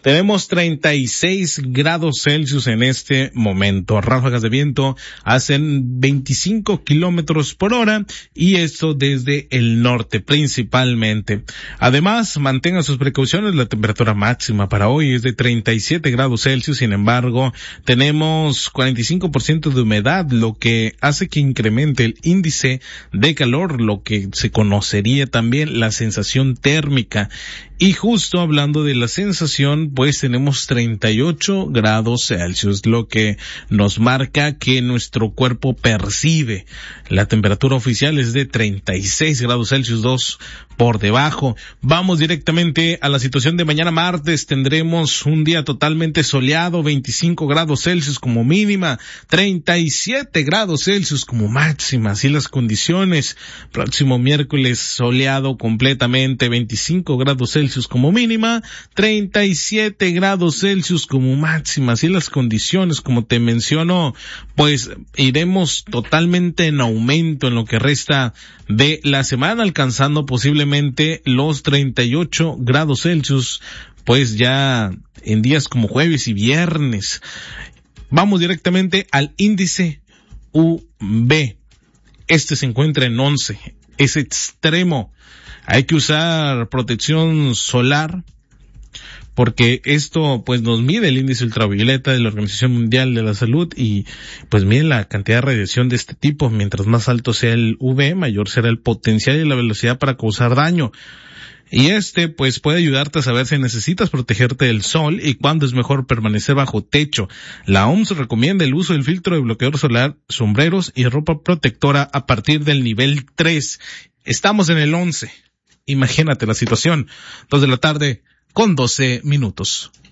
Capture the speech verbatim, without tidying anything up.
Tenemos treinta y seis grados Celsius en este momento. Ráfagas de viento hacen veinticinco kilómetros por hora y esto desde el norte principalmente. Además, mantengan sus precauciones. La temperatura máxima para hoy es de treinta y siete grados Celsius. Sin embargo, tenemos cuarenta y cinco por ciento de humedad, lo que hace que incremente el índice de calor, lo que se conocería también la sensación térmica. Y justo hablando de la sensación, pues tenemos treinta y ocho grados Celsius, lo que nos marca que nuestro cuerpo percibe. La temperatura oficial es de treinta y seis grados Celsius, dos por debajo. Vamos directamente a la situación de mañana martes. Tendremos un día totalmente soleado, veinticinco grados Celsius como mínima, treinta y siete grados Celsius como máxima. Así las condiciones. Próximo miércoles soleado completamente, veinticinco grados Celsius como mínima, treinta y siete grados Celsius como máxima. Así las condiciones, como te menciono, pues iremos totalmente en aumento en lo que resta de la semana, alcanzando posiblemente los treinta y ocho grados Celsius, pues ya en días como jueves y viernes. Vamos directamente al índice U V. Este se encuentra en once. Es extremo. Hay que usar protección solar porque esto pues nos mide el índice ultravioleta de la Organización Mundial de la Salud y pues mide la cantidad de radiación de este tipo. Mientras más alto sea el U V, mayor será el potencial y la velocidad para causar daño. Y este pues puede ayudarte a saber si necesitas protegerte del sol y cuándo es mejor permanecer bajo techo. La O M S recomienda el uso del filtro de bloqueador solar, sombreros y ropa protectora a partir del nivel tres. Estamos en el once. Imagínate la situación. Dos de la tarde con doce minutos.